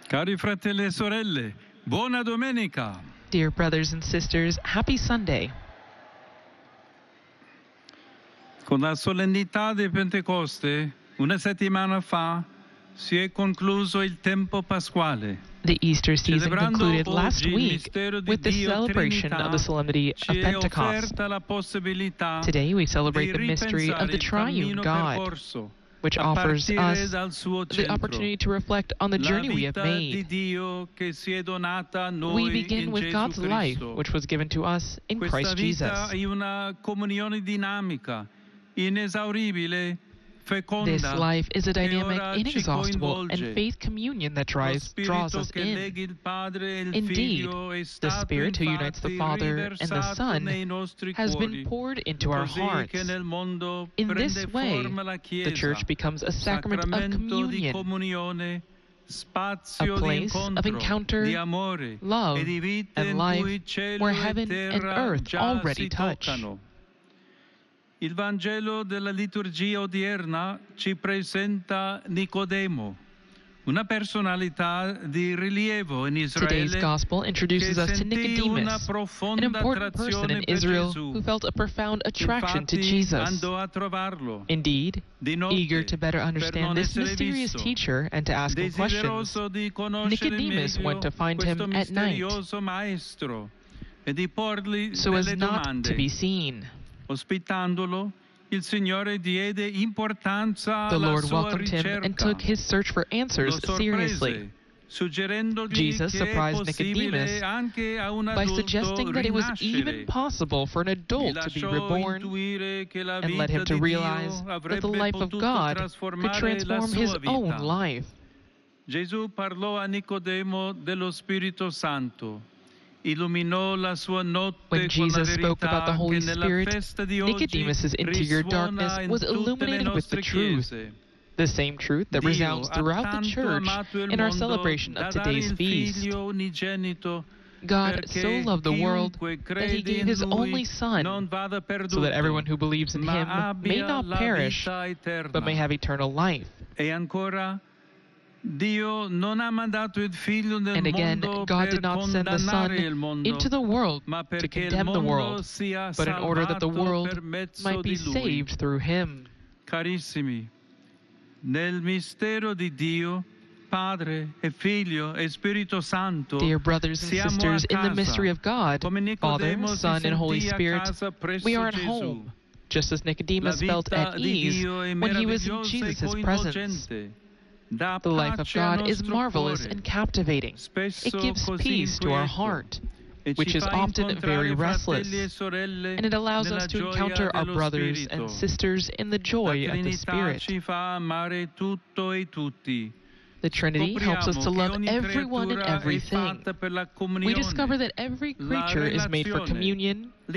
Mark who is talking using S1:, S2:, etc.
S1: Cari fratelli e sorelle, buona domenica.
S2: Dear brothers and sisters, happy Sunday.
S1: Con la solennità di Pentecoste, una settimana fa, si è concluso il tempo pasquale.
S2: The Easter season concluded last
S1: oggi il
S2: week
S1: mistero di
S2: with the
S1: Dio
S2: celebration
S1: Trinità,
S2: of the solemnity of
S1: ci è
S2: Pentecost.
S1: offerta la possibilità
S2: Today we
S1: di
S2: celebrate the mystery of
S1: ripensare
S2: the
S1: il
S2: triune
S1: cammino
S2: God,
S1: percorso,
S2: which
S1: a
S2: offers
S1: partire
S2: us
S1: dal suo
S2: the
S1: centro.
S2: opportunity to reflect on the
S1: La
S2: journey we have
S1: vita di
S2: made.
S1: Dio che si è donata a noi
S2: We begin
S1: in
S2: with
S1: Gesù
S2: God's life,
S1: Cristo.
S2: which was given to us in
S1: Questa
S2: Christ
S1: vita
S2: Jesus.
S1: è una comunione dinamica, inesauribile, feconda.
S2: This life is a dynamic,
S1: che ora ci
S2: inexhaustible, and
S1: coinvolge.
S2: faith communion that
S1: Lo
S2: draws
S1: spirito
S2: us
S1: che
S2: in.
S1: lega il Padre e il
S2: Indeed,
S1: Figlio è
S2: the
S1: stato
S2: Spirit who unites the
S1: infatti
S2: Father and the
S1: riversato
S2: Son
S1: nei nostri
S2: has
S1: cuori,
S2: been poured into our
S1: così
S2: hearts.
S1: che nel mondo
S2: In
S1: prende
S2: this way,
S1: forma la Chiesa,
S2: the Church becomes a sacrament of
S1: sacramento di
S2: communion,
S1: comunione, spazio
S2: a
S1: di
S2: place of encounter,
S1: di amore
S2: love,
S1: e di vita
S2: and
S1: in
S2: life,
S1: cui cielo
S2: where
S1: e
S2: heaven and
S1: terra
S2: earth
S1: già
S2: already
S1: si
S2: touch.
S1: toccano. Il Vangelo della liturgia odierna ci presenta Nicodemo, una personalità di rilievo in
S2: Today's
S1: Israele
S2: Gospel introduces
S1: che
S2: us to
S1: sentì una
S2: Nicodemus, an
S1: profonda
S2: important person
S1: attrazione
S2: in
S1: per
S2: Israel
S1: Gesù.
S2: who felt a profound attraction to
S1: Infatti
S2: Jesus.
S1: andò a trovarlo
S2: Indeed,
S1: di notte
S2: eager to better
S1: per non
S2: understand this
S1: essere
S2: mysterious
S1: visto.
S2: teacher and to ask him questions,
S1: Desideroso di conoscere
S2: Nicodemus
S1: meglio
S2: went to find him
S1: questo
S2: at night
S1: misterioso maestro e di porgli
S2: so as
S1: delle
S2: not
S1: domande.
S2: to be seen.
S1: Ospitandolo, il Signore diede importanza
S2: The
S1: alla
S2: Lord
S1: sua
S2: welcomed him
S1: ricerca.
S2: and took his search for answers
S1: Lo
S2: seriously.
S1: sorprese, suggerendogli
S2: Jesus
S1: che è
S2: surprised
S1: possibile
S2: Nicodemus
S1: anche a un
S2: by
S1: adulto
S2: suggesting that it was even
S1: rinascere.
S2: possible for an
S1: Gli
S2: adult to be
S1: lasciò
S2: reborn,
S1: intuire che la
S2: and led him
S1: vita
S2: to
S1: di
S2: realize
S1: Dio
S2: that the
S1: avrebbe
S2: life of
S1: potuto
S2: God could
S1: trasformare la
S2: transform his
S1: sua
S2: own
S1: vita.
S2: life.
S1: Gesù parlò a Nicodemo dello Spirito Santo. Illuminò la sua notte
S2: When
S1: con la
S2: Jesus spoke about the
S1: verità
S2: Holy
S1: che nella
S2: Spirit,
S1: festa di oggi
S2: Nicodemus's interior
S1: risuona
S2: darkness
S1: in
S2: was
S1: tutte le
S2: illuminated with the
S1: nostre
S2: truth,
S1: chiese.
S2: the same truth that
S1: Dio
S2: resounds
S1: ha
S2: throughout the
S1: tanto
S2: Church
S1: amato il
S2: in our
S1: mondo
S2: celebration
S1: da
S2: of
S1: dare
S2: today's
S1: il
S2: feast.
S1: Figlio unigenito
S2: God
S1: perché
S2: so loved the world
S1: chiunque
S2: that he
S1: crede
S2: gave
S1: in
S2: his
S1: Lui
S2: only Son,
S1: non vada perduto,
S2: so that everyone who believes in
S1: ma
S2: him may
S1: abbia
S2: not
S1: la
S2: perish,
S1: vita eterna.
S2: but may have eternal life.
S1: E ancora, Dio non ha mandato il Figlio nel
S2: And again,
S1: mondo
S2: God
S1: per
S2: did not send the Son
S1: condannare il mondo,
S2: into the world
S1: ma
S2: to
S1: perché il
S2: condemn the
S1: mondo
S2: world,
S1: sia
S2: but in order that the
S1: salvato
S2: world
S1: per mezzo
S2: might be
S1: di Lui.
S2: saved through him.
S1: Carissimi, nel mistero di Dio, Padre e Figlio e Spirito Santo,
S2: Dear brothers and
S1: siamo
S2: sisters,
S1: a
S2: in the
S1: casa.
S2: mystery of God,
S1: Come
S2: Father,
S1: Nicodemo si
S2: Son, and Holy
S1: sentì a
S2: Spirit,
S1: casa presso
S2: we are at
S1: Gesù.
S2: home, just as
S1: La
S2: Nicodemus felt
S1: vita
S2: at
S1: di
S2: ease
S1: Dio è
S2: when he was in
S1: meravigliosa e
S2: Jesus' presence.
S1: coinvolgente. Dà
S2: The life of
S1: pace al
S2: God is
S1: nostro
S2: marvelous
S1: cuore.
S2: and captivating.
S1: Spesso
S2: It gives
S1: così
S2: peace to our
S1: inquieto,
S2: heart,
S1: e
S2: which
S1: ci
S2: is
S1: fa
S2: often very
S1: incontrare
S2: restless,
S1: fratelli e sorelle
S2: and it allows
S1: nella
S2: us to
S1: gioia
S2: encounter our
S1: dello
S2: brothers
S1: Spirito.
S2: and sisters in the joy
S1: La
S2: of the
S1: Trinità
S2: Spirit.
S1: ci fa amare tutto e tutti.
S2: The Trinity helps us to
S1: Scopriamo che
S2: love
S1: ogni
S2: everyone and
S1: creatura è
S2: everything.
S1: fatta per la
S2: We
S1: comunione.
S2: discover that every creature is made for
S1: relazione,
S2: communion,